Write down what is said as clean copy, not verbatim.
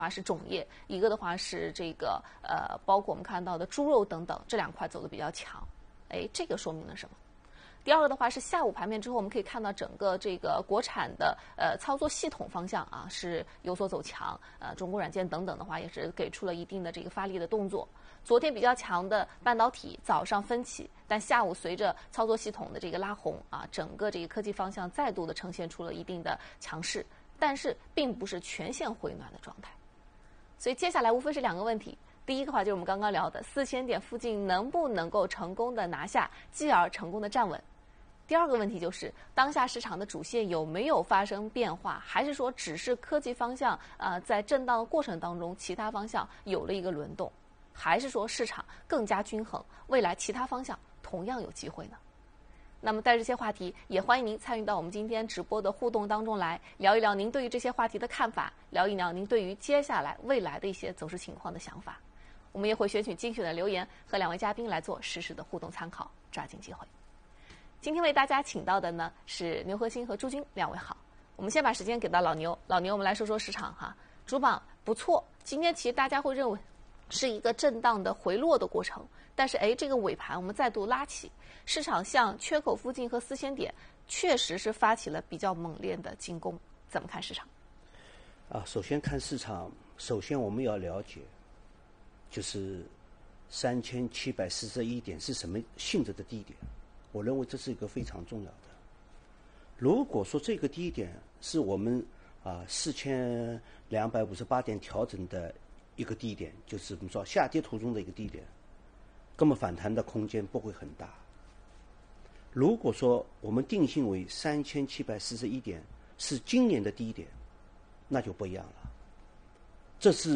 是种业，一个的话是这个包括我们看到的猪肉等等，这两块走的比较强。哎，这个说明了什么？第二个的话是下午盘面之后，我们可以看到整个这个国产的操作系统方向啊是有所走强，中国软件等等的话也是给出了一定的这个发力的动作。昨天比较强的半导体早上分歧，但下午随着操作系统的这个拉红啊，整个这个科技方向再度的呈现出了一定的强势，但是并不是全线回暖的状态。所以接下来无非是两个问题。第一个话就是我们刚刚聊的4000点附近能不能够成功的拿下，继而成功的站稳。第二个问题就是当下市场的主线有没有发生变化，还是说只是科技方向在震荡的过程当中其他方向有了一个轮动，还是说市场更加均衡，未来其他方向同样有机会呢？那么带着这些话题，也欢迎您参与到我们今天直播的互动当中来，聊一聊您对于这些话题的看法，聊一聊您对于接下来未来的一些走势情况的想法。我们也会选取精选的留言和两位嘉宾来做实时的互动参考，抓紧机会。今天为大家请到的呢是牛核心和朱军两位好。我们先把时间给到老牛，老牛我们来说说市场哈，主板不错，今天其实大家会认为是一个震荡的回落的过程，但是这个尾盘我们再度拉起，市场向缺口附近和4000点确实是发起了比较猛烈的进攻，怎么看市场？ 首先看市场，首先我们要了解，就是3741点是什么性质的低点，我认为这是一个非常重要的。如果说这个低点是我们4258点调整的一个低点，就是我们说下跌途中的一个低点，那么反弹的空间不会很大。如果说我们定性为3741点是今年的低点，那就不一样了。这是